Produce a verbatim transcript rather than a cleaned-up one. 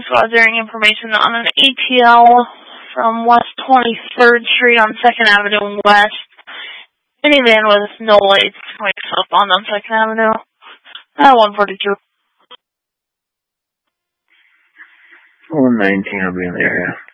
squad during information on an A T L from West twenty-third Street on second Avenue West. Minivan with no lights wakes up on second Avenue at one forty-two. one nineteen will be in the area.